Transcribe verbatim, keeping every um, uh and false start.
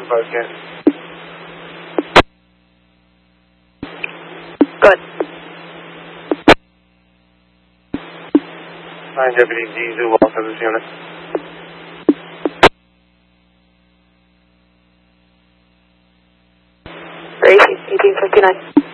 focus. Good. nine Deputy Diesel, welcome to this unit. Racing, eighteen fifty-nine.